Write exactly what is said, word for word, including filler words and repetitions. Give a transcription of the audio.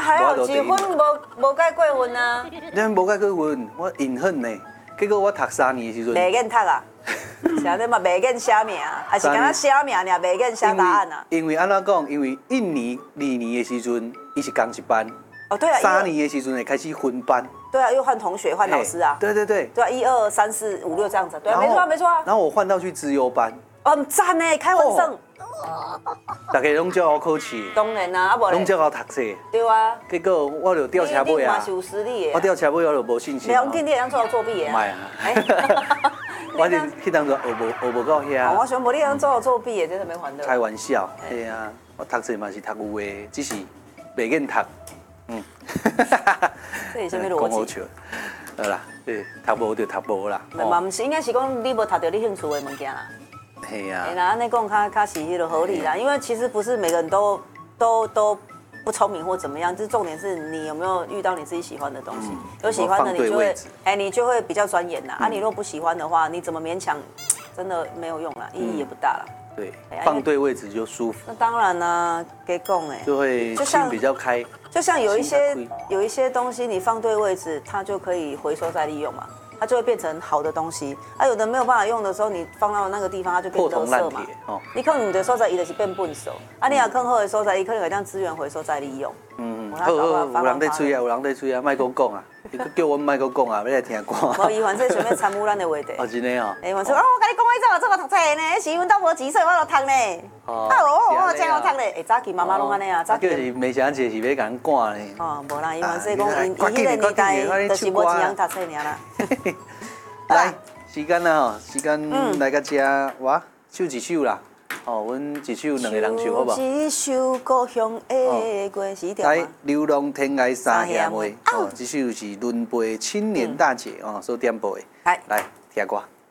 还好结婚无无改过婚啊。 咱无改过婚，我隐恨呢。结果我读三年的时阵， 袂瘾读啊，是你嘛袂瘾写名，还是敢若写名尔，袂瘾写答案啊？ 因为安怎讲？因为一年、二年的时阵，伊是共一班。 哦，对啊。 三年的时阵会开始分班。 对啊，又换同学、换老师啊。 对对对。 对啊，一二三四五六这样子。对啊，没错啊，没错啊。 然后我换到去资优班。 哦，赞呢，开完胜。 大家拢叫我考试。 当然啦，啊无咧。 拢叫我读册。 对啊。 结果我就吊车尾啊。 你嘛是有实力的。 我吊车尾我就无信心。 没有，你你当做作弊的。 唔系啊。我就去当作学无学无到遐。 我想无你当做作弊的，真是没还的。 开玩笑，系啊，我读册嘛是读有诶，只是袂瘾读。嗯。 这是什么逻辑？ 好啦，对，读无就读无啦。 嘛唔是，应该是讲你无读到你兴趣的物件啦。 系啊。 哎，那安尼讲较较是迄个合理啦，因为其实不是每个人都都都不聪明或怎么样，就是重点是你有没有遇到你自己喜欢的东西。有喜欢的你就会，哎，你就会比较钻研啦。啊，你如果不喜欢的话，你怎么勉强，真的没有用啦，意义也不大啦。 对，放对位置就舒服。 那当然啦，给讲哎， 就会心比较开。 就像有一些有一些东西，你放对位置，它就可以回收再利用嘛，它就会变成好的东西。啊，有的没有办法用的时候，你放到那个地方，它就变垃圾嘛。哦。你可能的所在，伊就是变笨手。啊，你若更好的所在，伊可能会当资源回收再利用。嗯嗯。好好， 有人在吹啊，有人在吹啊，莫讲讲啊，伊叫我莫讲讲啊，要来听歌。 无，伊反正想要参与咱的话题。 哦，真的哦。 哎，反正哦，我跟你讲，我这个这个读册呢，是阮兜无钱，所以我就读呢。哦。啊哦，我真好读咧。哎，早期妈妈拢安尼啊，早期。 叫是没啥钱是要甲咱赶呢。 哦，无啦，伊反正讲，伊伊迄个年代就是无钱通读册尔啦。 来，时间啊吼，时间来到这，哇，唱一首啦。哦，阮一首两个人唱好不好？ 一首故乡的歌是条。 来，流浪天涯三兄妹。哦，这首是轮陪青年大姐哦所点播的。来，听歌。